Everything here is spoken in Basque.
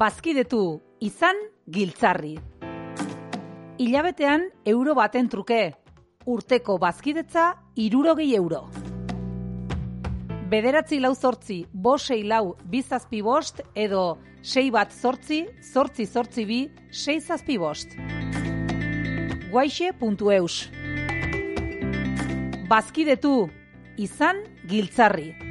Bazkidetu izan giltzarri. Hilabetean euro baten truke. Urteko bazkidetza 60 euro. 9-4-5-6-4-2 edo 6-1-8-8-2-6-6-5. Guaixe.eus. Bazkidetu izan giltzarri.